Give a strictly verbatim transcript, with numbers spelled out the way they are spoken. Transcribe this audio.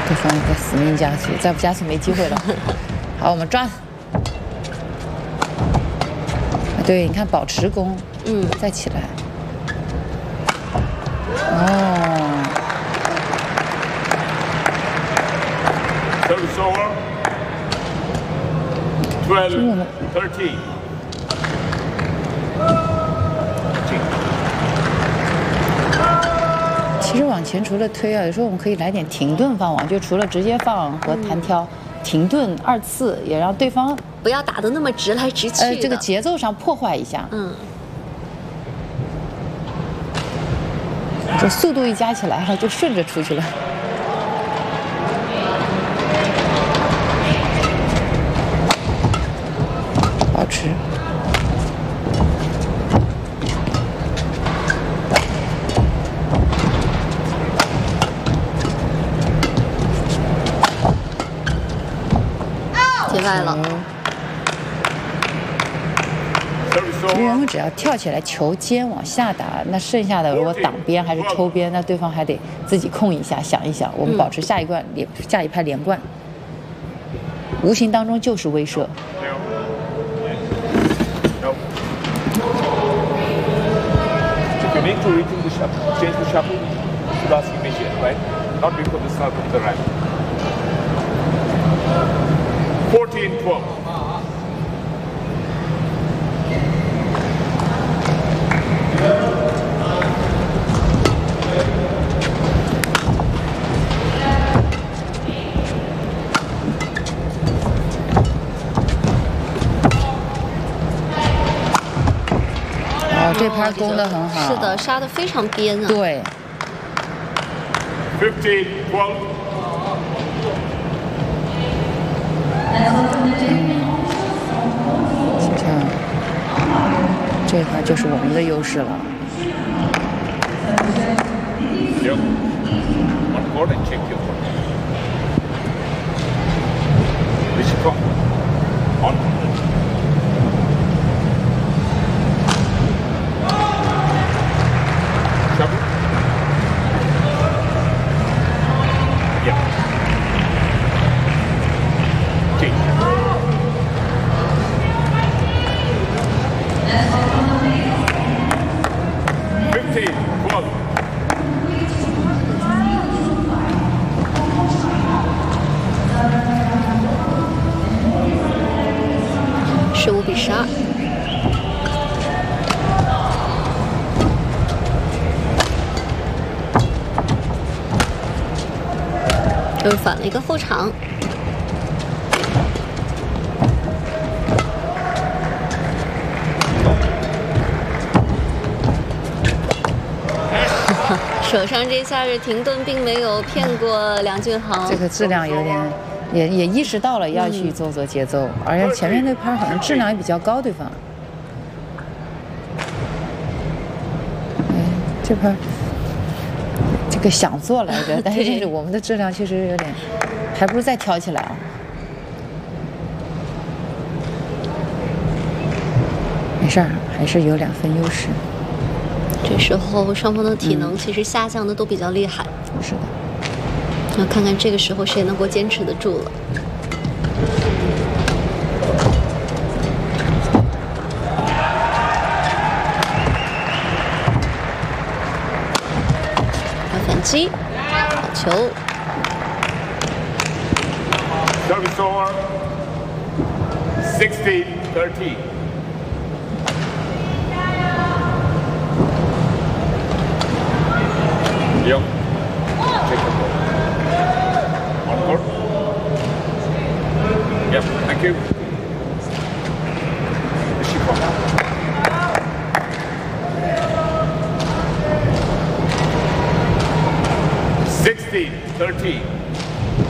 对方在死命加速，再不加速没机会了。好，我们抓。对，你看保持攻， 嗯， 再起来。哦。 Service over. Twelve, thirteen. 其实往前除了推啊，有时候我们可以来点停顿放网，就除了直接放和弹挑，嗯、停顿二次也让对方不要打得那么直来直去。 呃，这个节奏上破坏一下。 嗯。 这速度一加起来了，就顺着出去了。保持。 接外了。 因为我们只要跳起来，球尖往下打，那剩下的如果挡边还是抽边，那对方还得自己控一下，想一想。我们保持下一贯连下一拍连贯，无形当中就是威慑。 You need to rethink the shuffle, change the shuffle. Should ask immediate, right? Not before the start of the round. Fourteen, twelve. 哦，这拍攻得很好。 是的，杀得非常边啊。 对。 Fifteen, twelve. 这块就是我们的优势了。 Yep. One board and check your board. Risiko. On. Shuffle. Yeah. Change. Fifteen, twelve. 十五比十二。又反了一个后场。手上这下是停顿，并没有骗过梁俊豪。 这个质量有点，也也意识到了要去做做节奏，嗯、而且前面那拍好像质量也比较高，对方。哎，这拍这个想做来着，但是我们的质量确实有点，还不如再挑起来啊。没事儿，还是有两分优势。 这时候双方的体能其实下降的都比较厉害。 嗯、是的。 那看看这个时候谁能够坚持得住了。打反击，好球。 Service over. Sixteen, thirteen. Yep. Take the ball. On court. Yep. Thank you.